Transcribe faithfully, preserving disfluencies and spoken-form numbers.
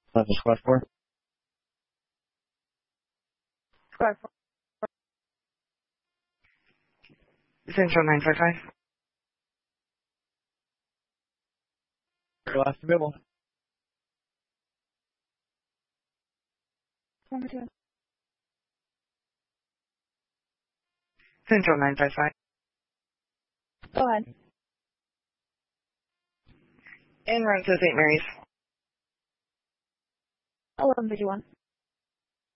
Level squad four. Squad four. Central nine five five. Last available. Number two. Central nine five five. Go ahead. En route to Saint Mary's. eleven fifty-one.